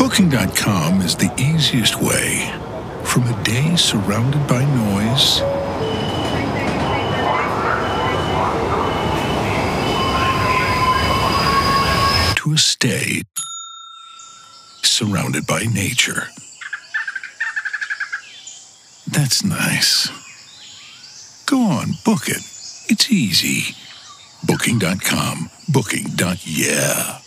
Booking.com is the easiest way from a day surrounded by noise to a stay surrounded by nature. That's nice. Go on, book it. It's easy. Booking.com. Booking.yeah.